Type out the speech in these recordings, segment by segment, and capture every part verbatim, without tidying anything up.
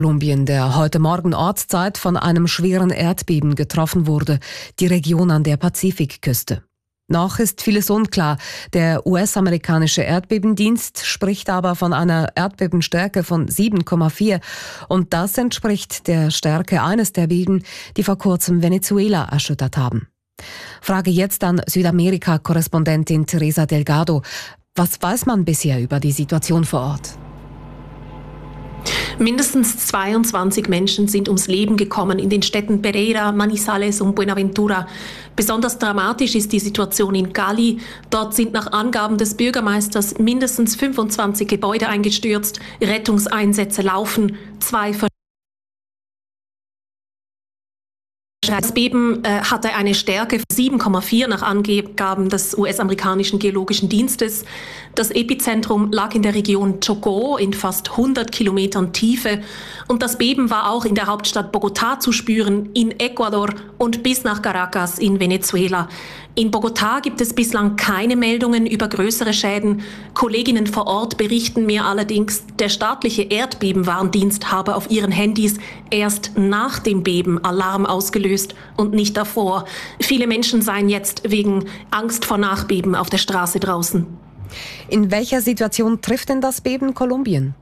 Kolumbien, der heute Morgen Ortszeit von einem schweren Erdbeben getroffen wurde, die Region an der Pazifikküste. Noch ist vieles unklar. Der U S-amerikanische Erdbebendienst spricht aber von einer Erdbebenstärke von sieben Komma vier und das entspricht der Stärke eines der Beben, die vor kurzem Venezuela erschüttert haben. Frage jetzt an Südamerika-Korrespondentin Teresa Delgado. Was weiß man bisher über die Situation vor Ort? Mindestens zweiundzwanzig Menschen sind ums Leben gekommen in den Städten Pereira, Manizales und Buenaventura. Besonders dramatisch ist die Situation in Cali. Dort sind nach Angaben des Bürgermeisters mindestens fünfundzwanzig Gebäude eingestürzt. Rettungseinsätze laufen. Zwei Das Beben äh, hatte eine Stärke von sieben Komma vier nach Angaben des U S-amerikanischen Geologischen Dienstes. Das Epizentrum lag in der Region Chocó in fast hundert Kilometern Tiefe und das Beben war auch in der Hauptstadt Bogotá zu spüren, in Ecuador und bis nach Caracas in Venezuela. In Bogotá gibt es bislang keine Meldungen über größere Schäden. Kolleginnen vor Ort berichten mir allerdings, der staatliche Erdbebenwarndienst habe auf ihren Handys erst nach dem Beben Alarm ausgelöst und nicht davor. Viele Menschen seien jetzt wegen Angst vor Nachbeben auf der Straße draußen. In welcher Situation trifft denn das Beben Kolumbien?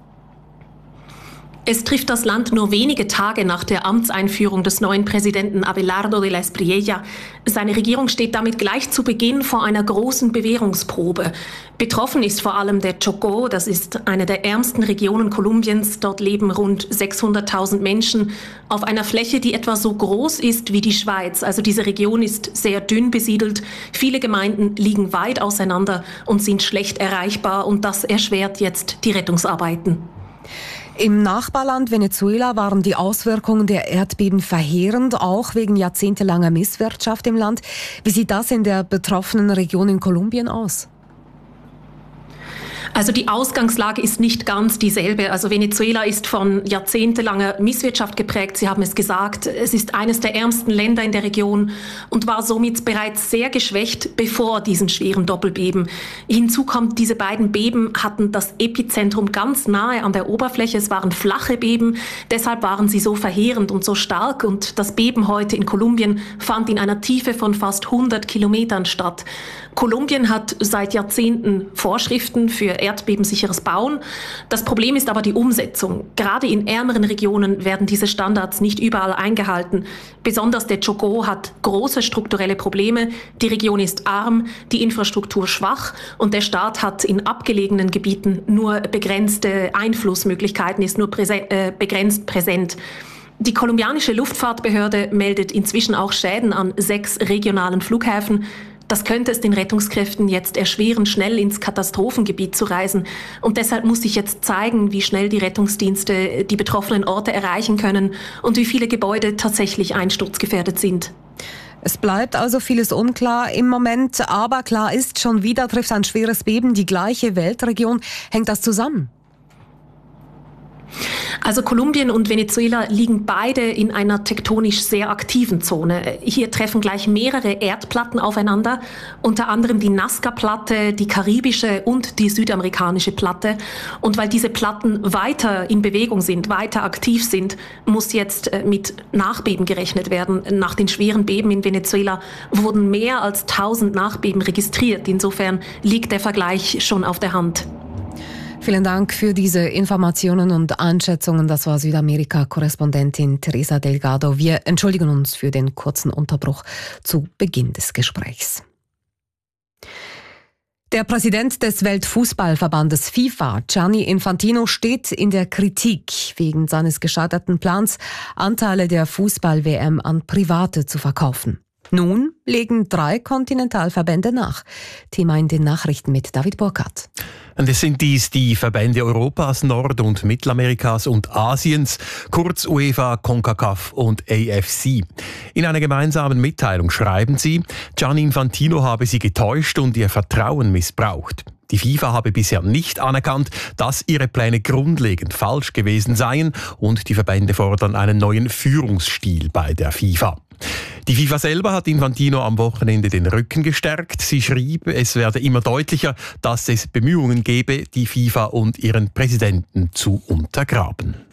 Es trifft das Land nur wenige Tage nach der Amtseinführung des neuen Präsidenten Abelardo de la Espriella. Seine Regierung steht damit gleich zu Beginn vor einer großen Bewährungsprobe. Betroffen ist vor allem der Chocó, das ist eine der ärmsten Regionen Kolumbiens. Dort leben rund sechshunderttausend Menschen auf einer Fläche, die etwa so groß ist wie die Schweiz. Also diese Region ist sehr dünn besiedelt. Viele Gemeinden liegen weit auseinander und sind schlecht erreichbar und das erschwert jetzt die Rettungsarbeiten. Im Nachbarland Venezuela waren die Auswirkungen der Erdbeben verheerend, auch wegen jahrzehntelanger Misswirtschaft im Land. Wie sieht das in der betroffenen Region in Kolumbien aus? Also die Ausgangslage ist nicht ganz dieselbe. Also Venezuela ist von jahrzehntelanger Misswirtschaft geprägt. Sie haben es gesagt, es ist eines der ärmsten Länder in der Region und war somit bereits sehr geschwächt bevor diesen schweren Doppelbeben. Hinzu kommt, diese beiden Beben hatten das Epizentrum ganz nahe an der Oberfläche. Es waren flache Beben, deshalb waren sie so verheerend und so stark. Und das Beben heute in Kolumbien fand in einer Tiefe von fast hundert Kilometern statt. Kolumbien hat seit Jahrzehnten Vorschriften für erdbebensicheres Bauen. Das Problem ist aber die Umsetzung. Gerade in ärmeren Regionen werden diese Standards nicht überall eingehalten. Besonders der Chocó hat große strukturelle Probleme. Die Region ist arm, die Infrastruktur schwach und der Staat hat in abgelegenen Gebieten nur begrenzte Einflussmöglichkeiten, ist nur präse- äh, begrenzt präsent. Die kolumbianische Luftfahrtbehörde meldet inzwischen auch Schäden an sechs regionalen Flughäfen. Das könnte es den Rettungskräften jetzt erschweren, schnell ins Katastrophengebiet zu reisen. Und deshalb muss sich jetzt zeigen, wie schnell die Rettungsdienste die betroffenen Orte erreichen können und wie viele Gebäude tatsächlich einsturzgefährdet sind. Es bleibt also vieles unklar im Moment, aber klar ist, schon wieder trifft ein schweres Beben die gleiche Weltregion. Hängt das zusammen? Also Kolumbien und Venezuela liegen beide in einer tektonisch sehr aktiven Zone. Hier treffen gleich mehrere Erdplatten aufeinander, unter anderem die Nazca-Platte, die karibische und die südamerikanische Platte. Und weil diese Platten weiter in Bewegung sind, weiter aktiv sind, muss jetzt mit Nachbeben gerechnet werden. Nach den schweren Beben in Venezuela wurden mehr als tausend Nachbeben registriert. Insofern liegt der Vergleich schon auf der Hand. Vielen Dank für diese Informationen und Einschätzungen. Das war Südamerika-Korrespondentin Teresa Delgado. Wir entschuldigen uns für den kurzen Unterbruch zu Beginn des Gesprächs. Der Präsident des Weltfußballverbandes FIFA, Gianni Infantino, steht in der Kritik wegen seines gescheiterten Plans, Anteile der Fußball-W M an Private zu verkaufen. Nun legen drei Kontinentalverbände nach. Thema in den Nachrichten mit David Burkhardt. Und es sind dies die Verbände Europas, Nord- und Mittelamerikas und Asiens, kurz UEFA, CONCACAF und A F C. In einer gemeinsamen Mitteilung schreiben sie, Gianni Infantino habe sie getäuscht und ihr Vertrauen missbraucht. Die FIFA habe bisher nicht anerkannt, dass ihre Pläne grundlegend falsch gewesen seien und die Verbände fordern einen neuen Führungsstil bei der FIFA. Die FIFA selber hat Infantino am Wochenende den Rücken gestärkt. Sie schrieb, es werde immer deutlicher, dass es Bemühungen gebe, die FIFA und ihren Präsidenten zu untergraben.